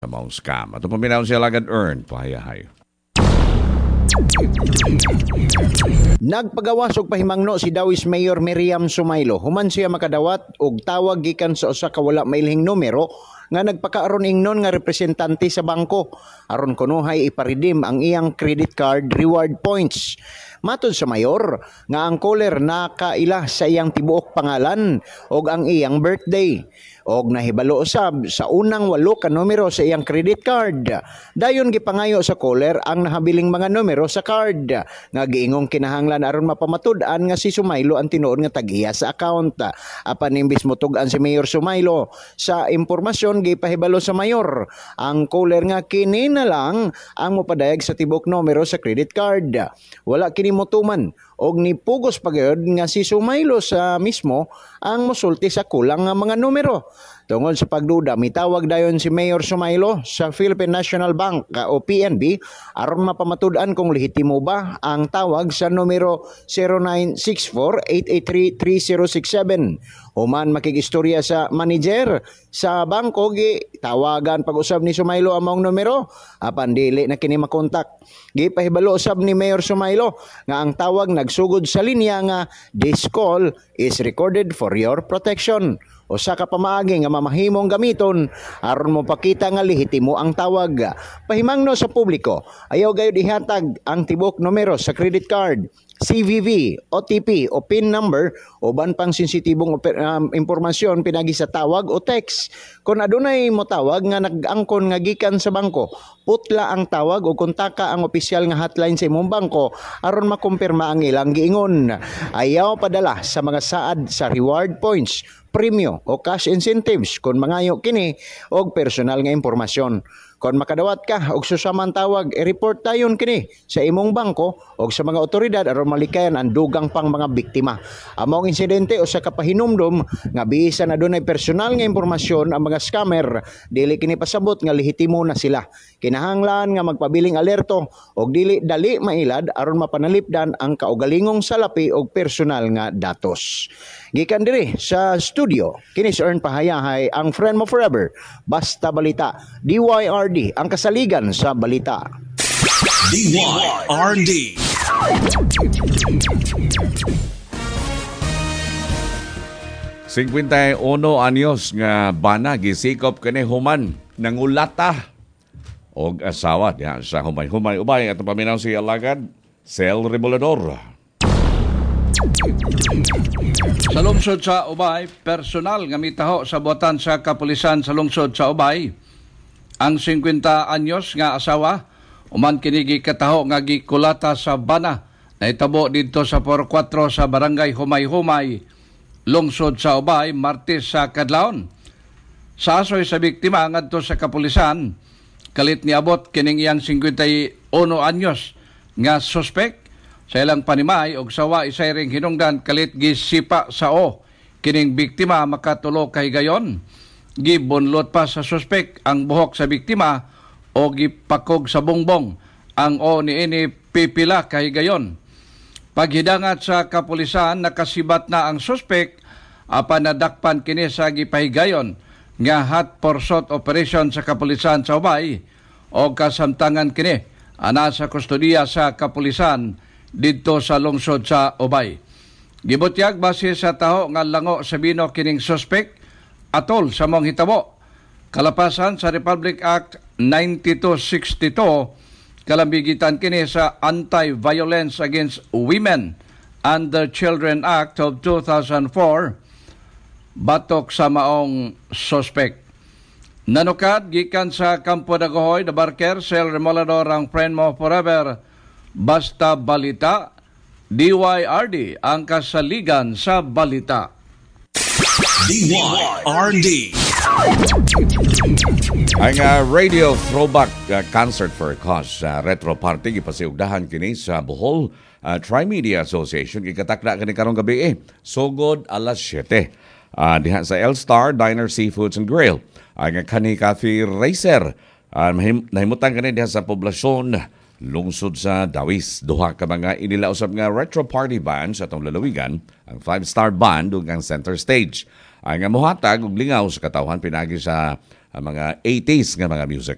sa maong scam. Ato paminaw siya lagad earn, pahayahay. Nagpagawas og pahimangno si Dawis Mayor Miriam Sumaylo. Human siya makadawat og tawag gikan sa usa ka wala mailhing numero nga nagpakaaron ingnon nga representante sa bangko aron kunuhay iparedeem ang iyang credit card reward points. Matod sa mayor nga ang caller nakaila sa iyang tibuok pangalan og ang iyang birthday. Og nahibalo usab sa unang 8 ka numero sa iyang credit card. Dayon gipangayo sa caller ang nahabiling mga numero sa card nga giingong kinahanglan aron mapamatud-an nga si Sumaylo ang tinuod nga taghiya sa account. Apan imbis motud-an si Mayor Sumaylo sa impormasyon gipahibalo sa mayor ang caller nga kini na lang ang mopadayag sa tibuok numero sa credit card. Wala kini motuman og nipugos pagayod nga si Sumaylo sa mismo ang mosulti sa kulang nga mga numero. Tungod sa pagduda, mitawag dayon si Mayor Sumaylo sa Philippine National Bank o PNB aron mapamatud-an kung lehitimo ba ang tawag sa numero 0964-883-3067. Human makigistorya sa manager sa bangko tawagan pag-usab ni Sumaylo ang maong numero apan dili na kini makontak. Gipahibalo usab ni Mayor Sumaylo nga ang tawag nagsugod sa linya nga this call is recorded for your protection. Usa ka pamaagi nga mamahimong gamiton aron mo pakita nga lehitimo ang tawag. Pahimangno sa publiko, ayaw gayud ihatag ang tibok numero sa credit card, CVV, OTP o PIN number o ban pang sensitibong impormasyon pinagi sa tawag o text. Kung adunay mo tawag nga nag-angkon nga gikan sa bangko, putla ang tawag o kontaka ang opisyal nga hotline sa imong bangko aron makumpirma ang ilang giingon. Ayaw padala sa mga saad sa reward points, premyo o cash incentives kung mangayo kini og personal nga impormasyon. Kung makadawat ka og susamang tawag, i-report tayon kini sa imong bangko o sa mga otoridad aron malikayan ang dugang pang mga biktima. Among insidente o sa kapahinumdum nga bisan na dunay personal nga impormasyon ang mga scammer, dili kini pasabot nga lehitimo na sila. Kinahanglan nga magpabiling alerto og dili dali mailad aron mapanalipdan ang kaugalingong salapi og personal nga datos. Gikan diri sa studio, kini si Ern Pahayahay, ang friend mo forever, Basta Balita, DYRD, ang kasaligan sa balita. DYRD. Uno anyos nga bana gisikop kani human nangulata og asawa diha sa humay-humay ubay atong paminaw si alagad Sel Remolador. Sa lungsod sa Ubay, personal nga mitaho sa buhatan sa kapulisan sa lungsod sa Ubay. Ang 50 anyos nga asawa, uman kinigi kataho nga gikulata sa bana na itabo dito sa Por 4 sa barangay Humay-Humay, lungsod sa Ubay, Martes sa kadlawon. Sa asoy sa biktima ngadto sa kapulisan, kalit niabot kining iyang 51 anyos nga suspek. Sa ilang panimay og sawa isay ring hinungdan kalit gisipa sa kining biktima makatulo kay gayon. Gibunlot pa sa suspek ang buhok sa biktima o gipakog sa bongbong ang niini pipila kay gayon. Paghidangat sa kapulisan nakasibat na ang suspek apan nadakpan kini sa gipahigayon nga hot pursuit operation sa kapulisan sa Ubay o kasamtangan kini ana sa kustodiya sa kapulisan dito sa lungsod sa Ubay. Gibutyag base sa taho nga lango sa bino kining suspek atol sa mong hitabo. Kalapasan sa Republic Act 9262 kalambigitan kini sa Anti-Violence Against Women and the Children Act of 2004 batok sa maong suspek. Nanukad gikan sa Campo Dagohoy na Barker, Sel Remolador ang friend mo forever, Basta Balita, DYRD, ang kasaligan sa balita. DYRD. Ang radio throwback concert for a cause retro party gipasiugdahan kini sa Bohol Tri-Media Association gikatakda kini karong gabi sugod alas 7 diha sa L-Star Diner Seafoods and Grill. Ang kani Coffee Racer nahimutan kani diha sa poblasyon lungsod sa Dawis. Duha ka mga inilausap nga retro party band sa atong lalawigan, ang 5-star band ug ang center stage. Ang muhatag og lingaw sa katawhan pinagi sa mga 80s nga mga music.